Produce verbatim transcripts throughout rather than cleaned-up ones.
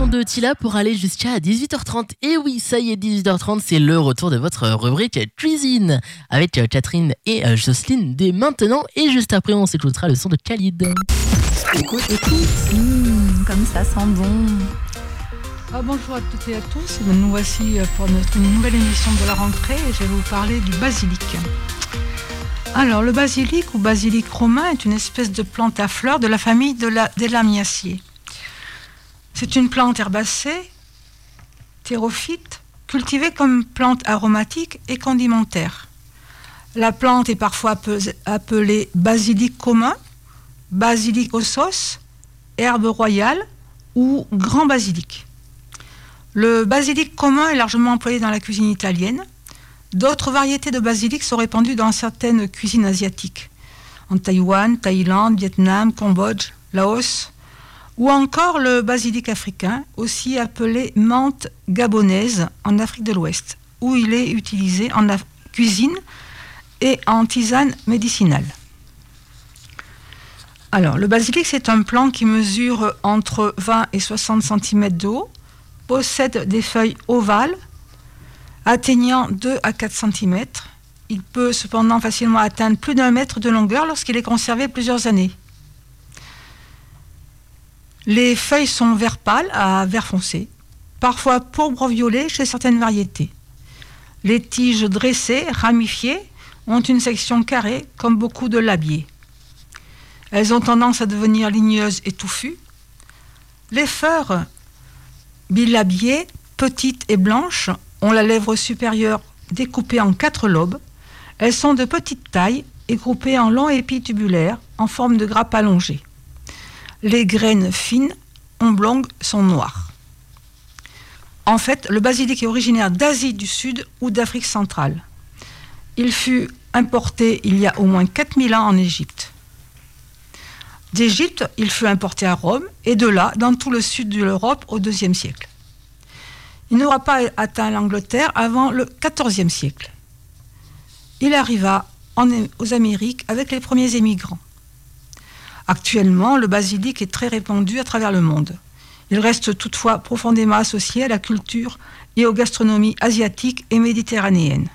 de Tila pour aller jusqu'à dix-huit heures trente. Et oui, ça y est, dix-huit heures trente, c'est le retour de votre rubrique cuisine avec Catherine et Jocelyne dès maintenant. Et juste après, on s'écoutera le son de Khalid. Écoute, écoute, mmh, comme ça sent bon. Ah, bonjour à toutes et à tous, nous voici pour notre nouvelle émission de la rentrée et je vais vous parler du basilic. Alors, le basilic ou basilic romain est une espèce de plante à fleurs de la famille de la, des lamiaceae. C'est une plante herbacée, thérophyte, cultivée comme plante aromatique et condimentaire. La plante est parfois appelée basilic commun, basilic aux sauces, herbe royale ou grand basilic. Le basilic commun est largement employé dans la cuisine italienne. D'autres variétés de basilic sont répandues dans certaines cuisines asiatiques, en Taïwan, Thaïlande, Vietnam, Cambodge, Laos, ou encore le basilic africain, aussi appelé menthe gabonaise en Afrique de l'Ouest, où il est utilisé en af- cuisine et en tisane médicinale. Alors, le basilic, c'est un plant qui mesure entre vingt et soixante centimètres de haut, possède des feuilles ovales, atteignant deux à quatre centimètres. Il peut cependant facilement atteindre plus d'un mètre de longueur lorsqu'il est conservé plusieurs années. Les feuilles sont vert pâle à vert foncé, parfois pourpre-violet chez certaines variétés. Les tiges dressées, ramifiées, ont une section carrée comme beaucoup de labiers. Elles ont tendance à devenir ligneuses et touffues. Les fleurs bilabiées, petites et blanches, ont la lèvre supérieure découpée en quatre lobes. Elles sont de petite taille et groupées en longs épis tubulaires en forme de grappe allongée. Les graines fines, oblongues, sont noires. En fait, le basilic est originaire d'Asie du Sud ou d'Afrique centrale. Il fut importé il y a au moins quatre mille ans en Égypte. D'Égypte, il fut importé à Rome et de là, dans tout le sud de l'Europe au deuxième siècle. Il n'aura pas atteint l'Angleterre avant le quatorzième siècle. Il arriva en, aux Amériques avec les premiers émigrants. Actuellement, le basilic est très répandu à travers le monde. Il reste toutefois profondément associé à la culture et aux gastronomies asiatiques et méditerranéennes.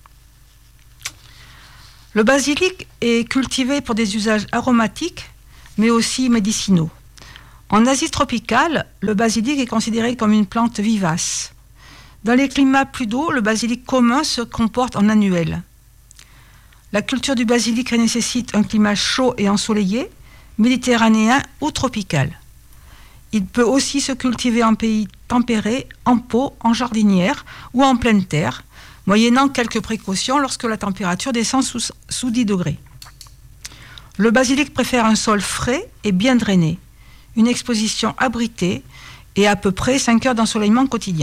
Le basilic est cultivé pour des usages aromatiques, mais aussi médicinaux. En Asie tropicale, le basilic est considéré comme une plante vivace. Dans les climats plus d'eau, le basilic commun se comporte en annuel. La culture du basilic nécessite un climat chaud et ensoleillé, méditerranéen ou tropical. Il peut aussi se cultiver en pays tempéré, en pot, en jardinière ou en pleine terre, moyennant quelques précautions lorsque la température descend sous, sous dix degrés. Le basilic préfère un sol frais et bien drainé, une exposition abritée et à peu près cinq heures d'ensoleillement quotidien.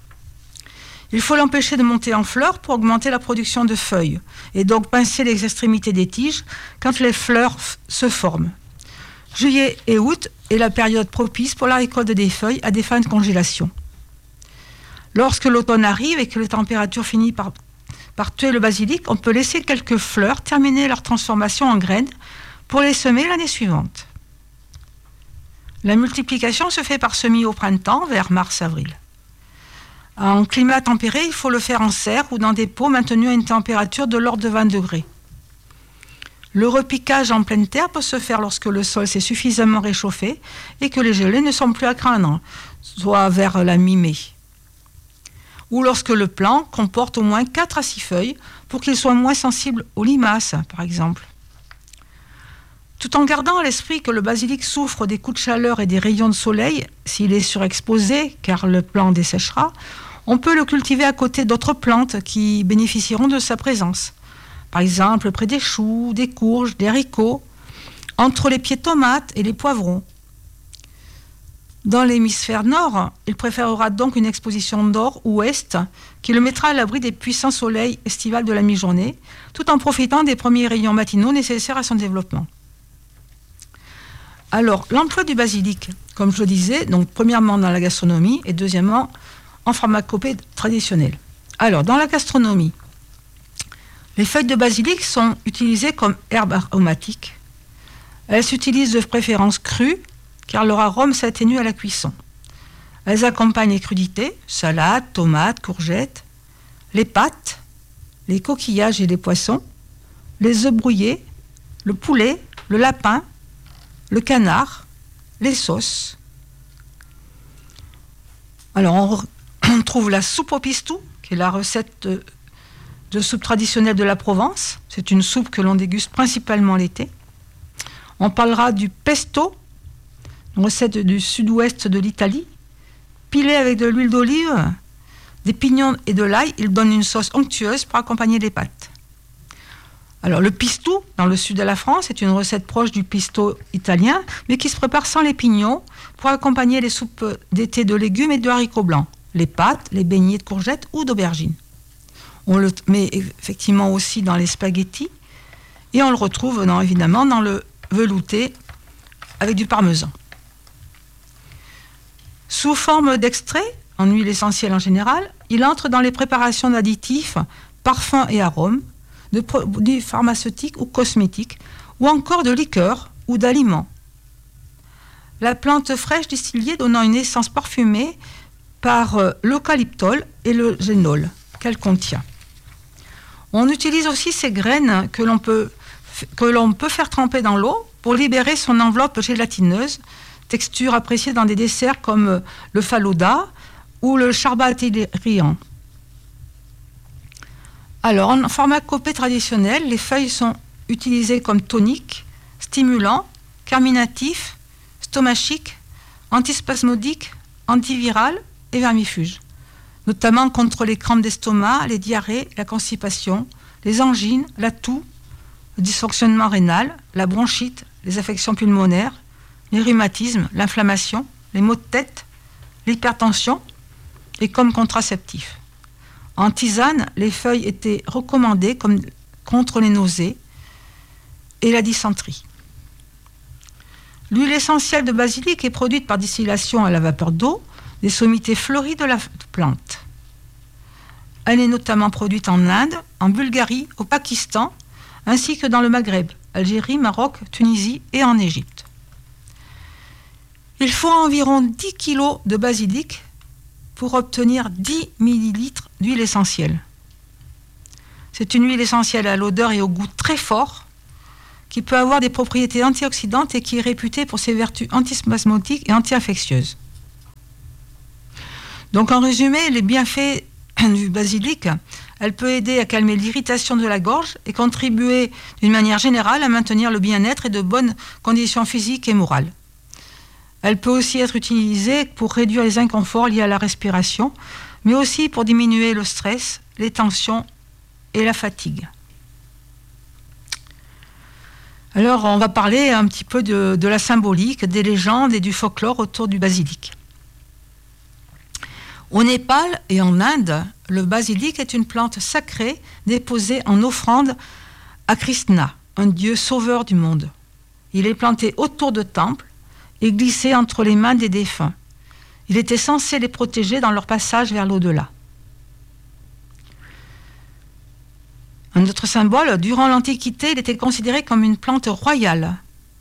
Il faut l'empêcher de monter en fleurs pour augmenter la production de feuilles et donc pincer les extrémités des tiges quand les fleurs f- se forment. Juillet et août est la période propice pour la récolte des feuilles à des fins de congélation. Lorsque l'automne arrive et que les températures finissent par, par tuer le basilic, on peut laisser quelques fleurs terminer leur transformation en graines pour les semer l'année suivante. La multiplication se fait par semis au printemps, vers mars-avril. En climat tempéré, il faut le faire en serre ou dans des pots maintenus à une température de l'ordre de vingt degrés. Le repiquage en pleine terre peut se faire lorsque le sol s'est suffisamment réchauffé et que les gelées ne sont plus à craindre, soit vers la mi-mai. Ou lorsque le plant comporte au moins quatre à six feuilles pour qu'il soit moins sensible aux limaces, par exemple. Tout en gardant à l'esprit que le basilic souffre des coups de chaleur et des rayons de soleil, s'il est surexposé, car le plant desséchera, on peut le cultiver à côté d'autres plantes qui bénéficieront de sa présence. Par exemple, près des choux, des courges, des haricots, entre les pieds tomates et les poivrons. Dans l'hémisphère nord, il préférera donc une exposition nord ou ouest qui le mettra à l'abri des puissants soleils estivales de la mi-journée, tout en profitant des premiers rayons matinaux nécessaires à son développement. Alors, l'emploi du basilic, comme je le disais, donc premièrement dans la gastronomie et deuxièmement en pharmacopée traditionnelle. Alors, dans la gastronomie, les feuilles de basilic sont utilisées comme herbe aromatique. Elles s'utilisent de préférence crues, car leur arôme s'atténue à la cuisson. Elles accompagnent les crudités, salades, tomates, courgettes, les pâtes, les coquillages et les poissons, les œufs brouillés, le poulet, le lapin, le canard, les sauces. Alors on, re- on trouve la soupe au pistou, qui est la recette de, de soupe traditionnelle de la Provence. C'est une soupe que l'on déguste principalement l'été. On parlera du pesto, une recette du sud-ouest de l'Italie. Pilé avec de l'huile d'olive, des pignons et de l'ail, il donne une sauce onctueuse pour accompagner les pâtes. Alors le pistou, dans le sud de la France, est une recette proche du pesto italien, mais qui se prépare sans les pignons pour accompagner les soupes d'été de légumes et de haricots blancs, les pâtes, les beignets de courgettes ou d'aubergines. On le met effectivement aussi dans les spaghettis et on le retrouve dans, évidemment dans le velouté avec du parmesan. Sous forme d'extrait, en huile essentielle en général, il entre dans les préparations d'additifs, parfums et arômes, de produits pharmaceutiques ou cosmétiques, ou encore de liqueurs ou d'aliments. La plante fraîche distillée donnant une essence parfumée par euh, l'eucalyptol et le génol qu'elle contient. On utilise aussi ces graines que l'on peut, que l'on peut faire tremper dans l'eau pour libérer son enveloppe gélatineuse, texture appréciée dans des desserts comme le falooda ou le charbatérian. Alors, en pharmacopée traditionnelle, les feuilles sont utilisées comme toniques, stimulants, carminatifs, stomachiques, antispasmodiques, antivirales et vermifuges, notamment contre les crampes d'estomac, les diarrhées, la constipation, les angines, la toux, le dysfonctionnement rénal, la bronchite, les affections pulmonaires, les rhumatismes, l'inflammation, les maux de tête, l'hypertension et comme contraceptif. En tisane, les feuilles étaient recommandées comme contre les nausées et la dysenterie. L'huile essentielle de basilic est produite par distillation à la vapeur d'eau des sommités fleuries de la plante. Elle est notamment produite en Inde, en Bulgarie, au Pakistan, ainsi que dans le Maghreb, Algérie, Maroc, Tunisie et en Égypte. Il faut environ dix kilos de basilic pour obtenir dix millilitres d'huile essentielle. C'est une huile essentielle à l'odeur et au goût très fort, qui peut avoir des propriétés antioxydantes et qui est réputée pour ses vertus antispasmodiques et anti-infectieuses. Donc en résumé, les bienfaits du basilic, elle peut aider à calmer l'irritation de la gorge et contribuer d'une manière générale à maintenir le bien-être et de bonnes conditions physiques et morales. Elle peut aussi être utilisée pour réduire les inconforts liés à la respiration, mais aussi pour diminuer le stress, les tensions et la fatigue. Alors, on va parler un petit peu de, de la symbolique, des légendes et du folklore autour du basilic. Au Népal et en Inde, le basilic est une plante sacrée déposée en offrande à Krishna, un dieu sauveur du monde. Il est planté autour de temples et glissé entre les mains des défunts. Il était censé les protéger dans leur passage vers l'au-delà. Un autre symbole, durant l'Antiquité, il était considéré comme une plante royale.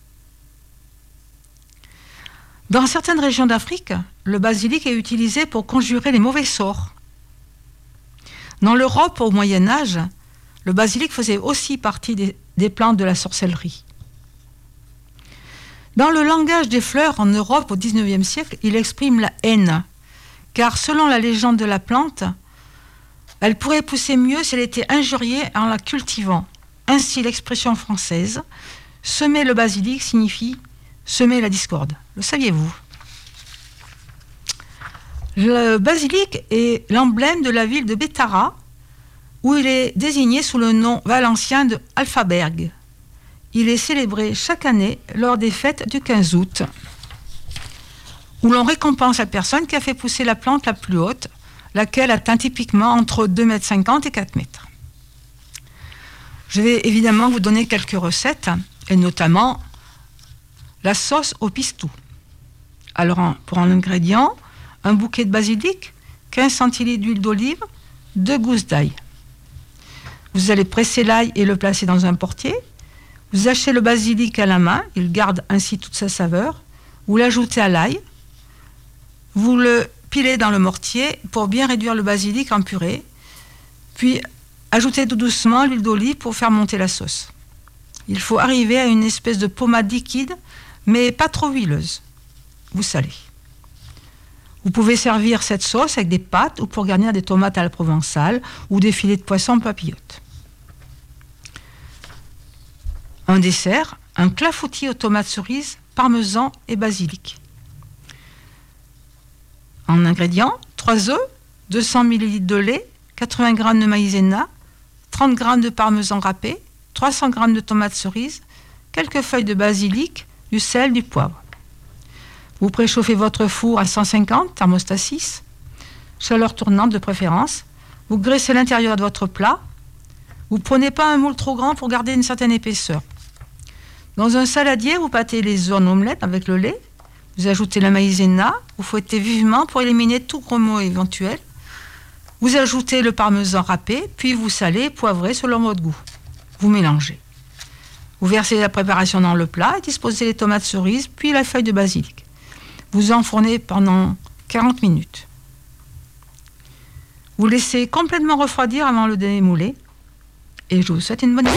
Dans certaines régions d'Afrique, le basilic est utilisé pour conjurer les mauvais sorts. Dans l'Europe, au Moyen Âge, le basilic faisait aussi partie des, des plantes de la sorcellerie. Dans le langage des fleurs en Europe au dix-neuvième siècle, il exprime la haine, car selon la légende de la plante, elle pourrait pousser mieux si elle était injuriée en la cultivant. Ainsi, l'expression française « semer le basilic » signifie « semer la discorde ». Le saviez-vous ? Le basilic est l'emblème de la ville de Bétara, où il est désigné sous le nom valencien de Alphaberg. Il est célébré chaque année lors des fêtes du quinze août, où l'on récompense la personne qui a fait pousser la plante la plus haute, laquelle atteint typiquement entre deux mètres cinquante et quatre mètres. Je vais évidemment vous donner quelques recettes, et notamment la sauce au pistou. Alors, pour un ingrédient, un bouquet de basilic, quinze centilitres d'huile d'olive, deux gousses d'ail. Vous allez presser l'ail et le placer dans un portier. Vous hachez le basilic à la main, il garde ainsi toute sa saveur. Vous l'ajoutez à l'ail. Vous le piler dans le mortier pour bien réduire le basilic en purée. Puis ajoutez tout doucement l'huile d'olive pour faire monter la sauce. Il faut arriver à une espèce de pommade liquide, mais pas trop huileuse. Vous salez. Vous pouvez servir cette sauce avec des pâtes ou pour garnir des tomates à la provençale ou des filets de poisson papillotes. Un dessert, un clafoutis aux tomates cerises, parmesan et basilic. En ingrédients, trois œufs, deux cents millilitres de lait, quatre-vingts grammes de maïzena, trente grammes de parmesan râpé, trois cents grammes de tomates cerises, quelques feuilles de basilic, du sel, du poivre. Vous préchauffez votre four à cent cinquante, thermostat six, chaleur tournante de préférence. Vous graissez l'intérieur de votre plat. Vous ne prenez pas un moule trop grand pour garder une certaine épaisseur. Dans un saladier, vous pâtez les œufs en omelette avec le lait. Vous ajoutez la maïzena. Vous fouettez vivement pour éliminer tout grumeau éventuel. Vous ajoutez le parmesan râpé, puis vous salez et poivrez selon votre goût. Vous mélangez. Vous versez la préparation dans le plat et disposez les tomates cerises, puis la feuille de basilic. Vous enfournez pendant quarante minutes. Vous laissez complètement refroidir avant de le démouler. Et je vous souhaite une bonne